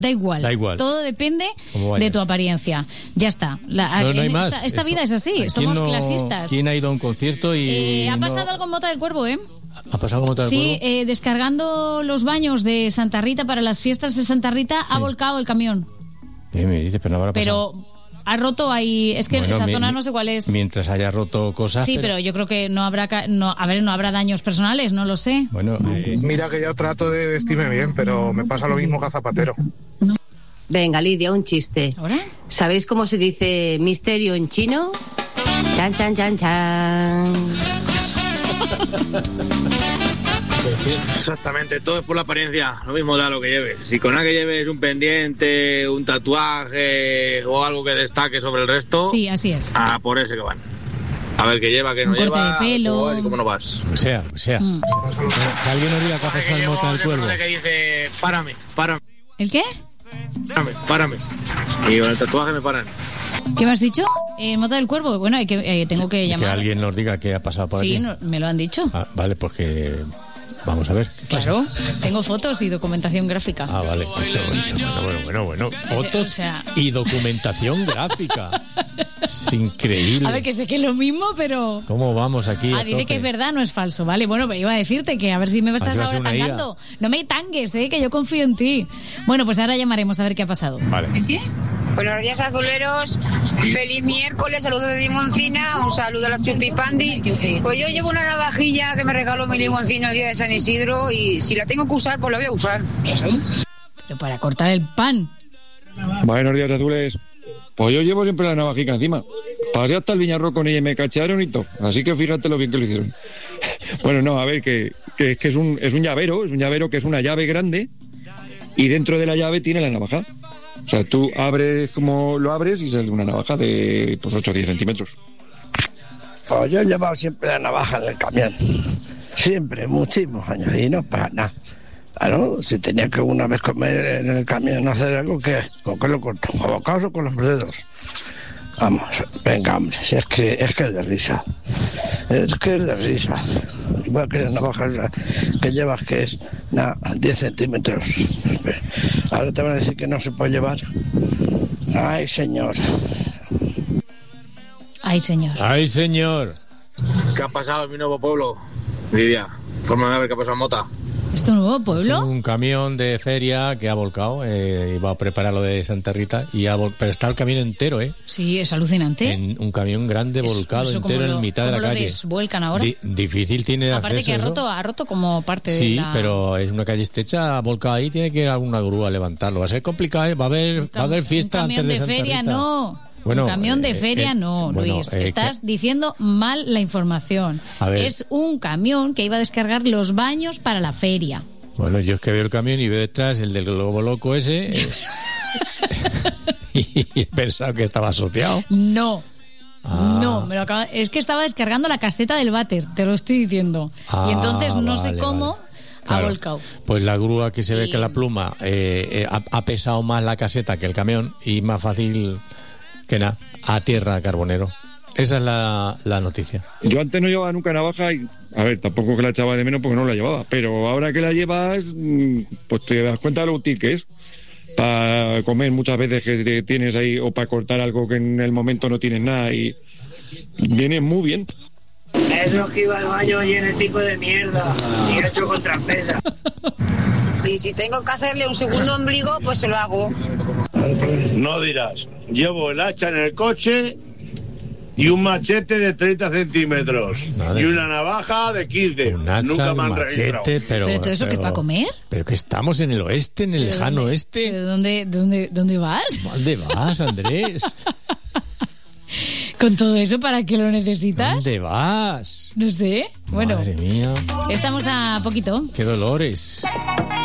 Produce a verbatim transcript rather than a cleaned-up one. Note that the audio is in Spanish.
Da igual. Da igual. Todo depende de tu apariencia. Ya está. La, no, no hay esta, más. esta vida es así. Somos no, clasistas. ¿Quién ha ido a un concierto y eh, ha pasado no... algo en Mota del Cuervo, ¿eh? ¿Ha pasado con Mota del sí, Cuervo? Sí, eh, descargando los baños de Santa Rita para las fiestas de Santa Rita, sí. Ha volcado el camión. ¿Qué me dices? Pero no habrá pasado. Pero ha roto ahí. Es que bueno, esa mi, zona no sé cuál es. Mientras haya roto cosas. Sí, pero, pero yo creo que no habrá. No, a ver, no habrá daños personales, no lo sé. Bueno, eh... mira que yo trato de vestirme bien, pero me pasa lo mismo que a Zapatero. Venga, Lidia, un chiste. ¿Ahora? ¿Sabéis cómo se dice misterio en chino? Chan, chan, chan, chan. Exactamente, todo es por la apariencia, lo mismo da lo que lleves. Si con nada que lleves un pendiente, un tatuaje o algo que destaque sobre el resto, sí, así es. Ah, por ese que van. A ver qué lleva, qué no un lleva, corte de pelo. ¿Cómo no vas? O sea, o sea. Mm. Que alguien nos diga que ha pasado el Mota del Cuervo. Que dice, párame, párame. ¿El qué? Párame, párame. Y con el tatuaje me paran. ¿Qué me has dicho? ¿El Mota del Cuervo? Bueno, hay que, eh, tengo que llamar. Que alguien nos diga qué ha pasado por sí, aquí. Sí, no, me lo han dicho. Ah, vale, pues que... Vamos a ver. Claro, tengo fotos y documentación gráfica. Ah, vale. Bueno, bueno, bueno, bueno. Fotos o sea, y documentación gráfica. Es increíble. A ver, que sé que es lo mismo, pero... ¿Cómo vamos aquí? Ah, dice que es verdad, no es falso. Vale, bueno, pero iba a decirte que a ver si me estás ahora tangando. No me tangues, eh, que yo confío en ti. Bueno, pues ahora llamaremos a ver qué ha pasado. Vale. ¿Qué? Buenos días, azuleros. Feliz miércoles, saludos de Limoncina. Un saludo a la Chupipandi. Pues yo llevo una navajilla que me regaló mi limoncino el día de San Isidro y si la tengo que usar, pues la voy a usar. Pero para cortar el pan. Buenos días, azules. Pues yo llevo siempre la navajica encima. Pasé hasta el Viñarro con ella y me cacharon y todo. Así que fíjate lo bien que lo hicieron. Bueno, no, a ver, que, que, que es, un, es un llavero, es un llavero que es una llave grande y dentro de la llave tiene la navaja. O sea, tú abres como lo abres y sale una navaja de pues, ocho o diez centímetros. Pues yo he llevado siempre la navaja en el camión. Siempre, muchísimos años. Y no para nada. Claro, si tenía que una vez comer en el camión hacer algo, ¿qué? ¿Con qué lo corto? ¿Con bocados o con los dedos? Vamos, venga, hombre, si es que es que es de risa. Es que es de risa. Igual que la navaja que llevas, que es nada, diez centímetros. Ahora te van a decir que no se puede llevar. Ay, señor. Ay, señor. Ay, señor. ¿Qué ha pasado en mi nuevo pueblo, Lidia? Forma de ver qué ha pasado en Mota. ¿Es tu nuevo pueblo? Es un camión de feria que ha volcado, eh, iba a preparar lo de Santa Rita, y ha vol- pero está el camión entero, ¿eh? Sí, es alucinante. En un camión grande volcado eso, eso entero lo, en mitad de la lo calle. Desvuelcan ahora. Di- difícil tiene de Aparte acceso, que ha ¿no? roto, ha roto como parte sí, de la... Sí, pero es una calle estrecha, ha volcado ahí, tiene que ir a alguna grúa a levantarlo. Va a ser complicado, ¿eh? Va a haber, cam- va a haber fiesta antes de, de Santa feria, Rita. No. Bueno, un camión de feria eh, eh, no, bueno, Luis. Eh, Estás que... diciendo mal la información. Es un camión que iba a descargar los baños para la feria. Bueno, yo es que veo el camión y veo detrás el del globo loco ese eh, y he pensado que estaba asociado. No. Ah. No, me lo acaba... es que estaba descargando la caseta del váter, te lo estoy diciendo. Ah, y entonces no vale, sé cómo vale. ha Claro. volcado. Pues la grúa que se ve y... que la pluma eh, eh, ha, ha pesado más la caseta que el camión y más fácil que nada, a tierra Carbonero. Esa es la, la noticia. Yo antes no llevaba nunca navaja y, a ver, tampoco que la echaba de menos porque no la llevaba, pero ahora que la llevas, pues te das cuenta de lo útil que es. Para comer muchas veces que tienes ahí, o para cortar algo que en el momento no tienes nada, y viene muy bien. Eso que iba al baño llenetico de mierda y hecho con trampesa. Sí, si tengo que hacerle un segundo ombligo, pues se lo hago. No dirás, llevo el hacha en el coche y un machete de treinta centímetros. Madre. Y una navaja de quince. Un hacha, nunca me han machete, registrado. pero, ¿Pero todo eso que para comer? Pero que estamos en el oeste, en el lejano dónde, oeste. ¿De dónde, dónde, dónde vas? ¿Dónde vas, Andrés? ¿Con todo eso para qué lo necesitas? ¿Dónde vas? No sé. Bueno, madre mía. Estamos a poquito. Qué dolores.